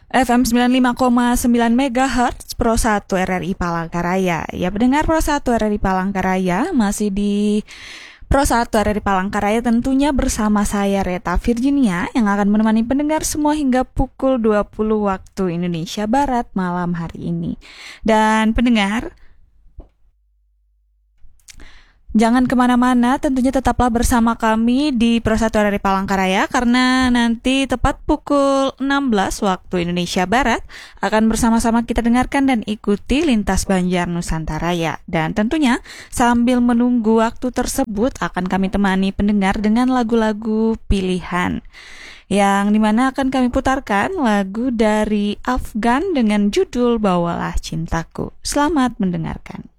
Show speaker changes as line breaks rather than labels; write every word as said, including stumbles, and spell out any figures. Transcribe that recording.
F M sembilan puluh lima koma sembilan MHz Pro satu R R I Palangkaraya. Ya, pendengar Pro satu R R I Palangkaraya, masih di Pro satu R R I Palangkaraya tentunya bersama saya Reta Virginia yang akan menemani pendengar semua hingga pukul dua puluh waktu Indonesia Barat malam hari ini. Dan pendengar, jangan kemana-mana, tentunya tetaplah bersama kami di Pro satu R R I Palangkaraya karena nanti tepat pukul enam belas waktu Indonesia Barat akan bersama-sama kita dengarkan dan ikuti Lintas Banjar Nusantara ya. Dan tentunya sambil menunggu waktu tersebut akan kami temani pendengar dengan lagu-lagu pilihan, yang dimana akan kami putarkan lagu dari Afgan dengan judul Bawalah Cintaku. Selamat mendengarkan.